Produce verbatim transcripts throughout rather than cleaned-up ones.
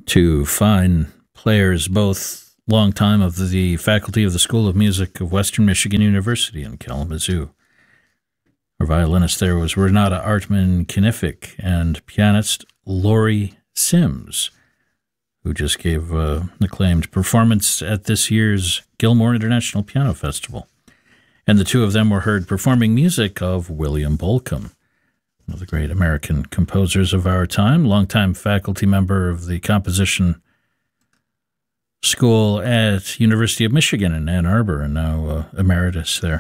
Two fine players, both long time of the faculty of the School of Music of Western Michigan University in Kalamazoo. Our violinist there was Renata Artman-Kniffik and pianist Laurie Sims, who just gave uh, an acclaimed performance at this year's Gilmore International Piano Festival. And the two of them were heard performing music of William Bolcom, one of the great American composers of our time, longtime faculty member of the composition school at University of Michigan in Ann Arbor, and now uh, emeritus there.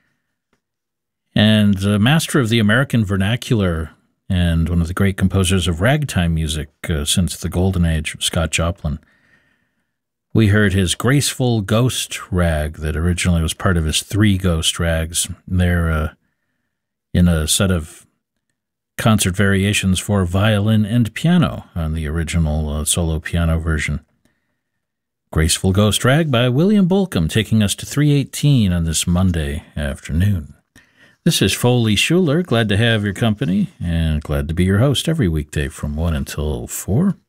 And uh, master of the American vernacular and one of the great composers of ragtime music uh, since the golden age of Scott Joplin. We heard his graceful ghost rag that originally was part of his three ghost rags there uh, in a set of concert variations for violin and piano on the original uh, solo piano version. Graceful Ghost Rag by William Bolcom, taking us to three eighteen on this Monday afternoon. This is Foley Schuler, glad to have your company, and glad to be your host every weekday from one until four.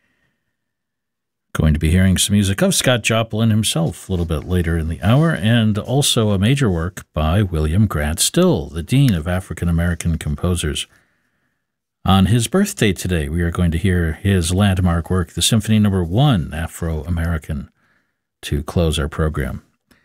Going to be hearing some music of Scott Joplin himself a little bit later in the hour, and also a major work by William Grant Still, the Dean of African American Composers. On his birthday today, we are going to hear his landmark work, the Symphony Number One, Afro-American, to close our program.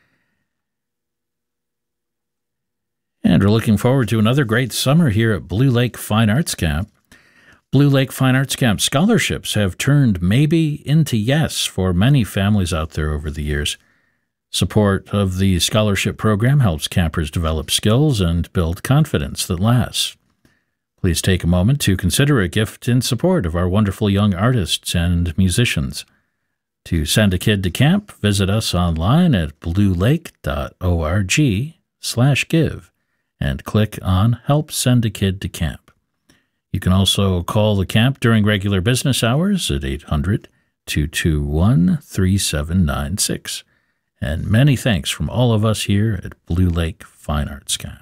And we're looking forward to another great summer here at Blue Lake Fine Arts Camp. Blue Lake Fine Arts Camp scholarships have turned maybe into yes for many families out there over the years. Support of the scholarship program helps campers develop skills and build confidence that lasts. Please take a moment to consider a gift in support of our wonderful young artists and musicians. To send a kid to camp, visit us online at bluelake.org slash give and click on Help Send a Kid to Camp. You can also call the camp during regular business hours at eight hundred, two two one, three seven nine six. And many thanks from all of us here at Blue Lake Fine Arts Camp.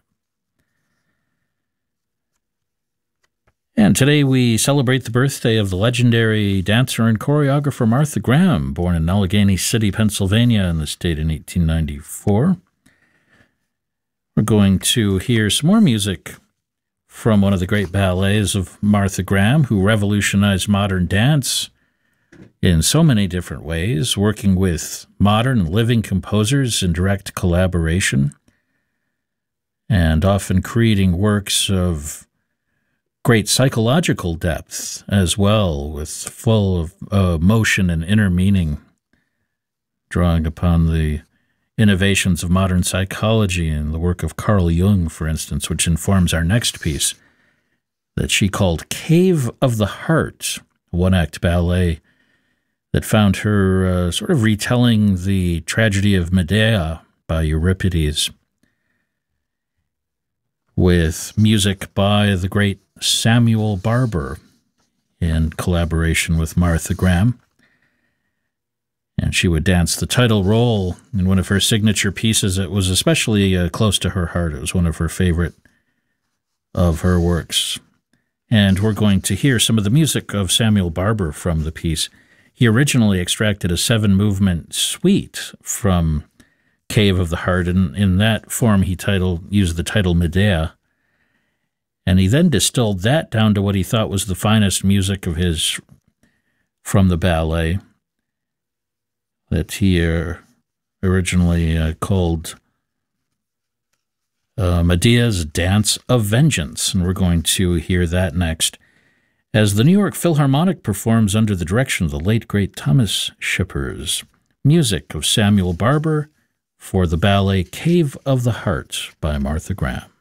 And today we celebrate the birthday of the legendary dancer and choreographer Martha Graham, born in Allegheny City, Pennsylvania, in the state in eighteen ninety-four. We're going to hear some more music from one of the great ballets of Martha Graham, who revolutionized modern dance in so many different ways, working with modern living composers in direct collaboration, and often creating works of great psychological depth as well, with full of uh, motion and inner meaning, drawing upon the innovations of modern psychology and the work of Carl Jung, for instance, which informs our next piece that she called Cave of the Heart, a one-act ballet that found her uh, sort of retelling the tragedy of Medea by Euripides, with music by the great Samuel Barber in collaboration with Martha Graham. And she would dance the title role in one of her signature pieces. It was especially uh, close to her heart. It was one of her favorite of her works. And we're going to hear some of the music of Samuel Barber from the piece. He originally extracted a seven-movement suite from Cave of the Heart, and in that form he titled, used the title Medea. And he then distilled that down to what he thought was the finest music of his from the ballet that he uh, originally uh, called uh, Medea's Dance of Vengeance. And we're going to hear that next as the New York Philharmonic performs under the direction of the late, great Thomas Shippers. Music of Samuel Barber for the ballet Cave of the Heart by Martha Graham.